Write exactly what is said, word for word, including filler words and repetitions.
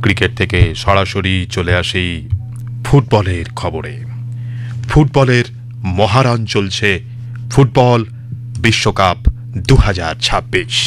Cricket থেকে সরাসরি চলে আসি ফুটবলের খবরে। ফুটবলের মহারণ চলছে ফুটবল বিশ্বকাপ দু হাজার ছাব্বিশ।